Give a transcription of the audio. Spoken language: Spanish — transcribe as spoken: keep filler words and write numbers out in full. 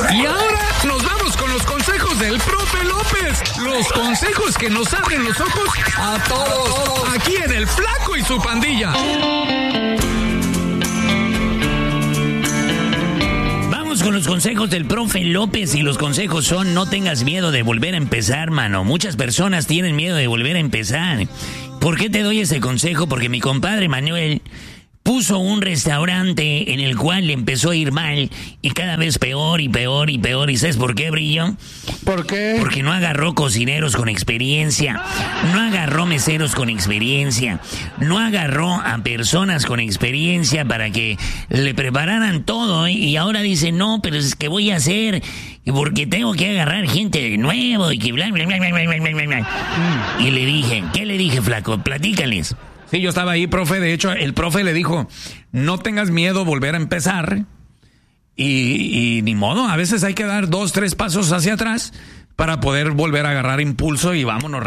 Y ahora nos vamos con los consejos del profe López. Los consejos que nos abren los ojos a todos. Aquí en El Flaco y su Pandilla. Vamos con los consejos del profe López, y los consejos son: no tengas miedo de volver a empezar, mano. Muchas personas tienen miedo de volver a empezar. ¿Por qué te doy ese consejo? Porque mi compadre Manuel puso un restaurante en el cual le empezó a ir mal, y cada vez peor y peor y peor. ¿Y sabes por qué, Brillo? ¿Por qué? Porque no agarró cocineros con experiencia, no agarró meseros con experiencia, no agarró a personas con experiencia para que le prepararan todo, ¿eh? Y ahora dice, no, pero es que voy a hacer, porque tengo que agarrar gente de nuevo y que bla, bla, bla, bla, bla, bla, bla, bla. Mm. Y le dije, ¿qué le dije, Flaco? Platícales. Sí, yo estaba ahí, profe. De hecho, el profe le dijo, no tengas miedo, volver a empezar. Y, y ni modo, a veces hay que dar dos, tres pasos hacia atrás para poder volver a agarrar impulso y vámonos.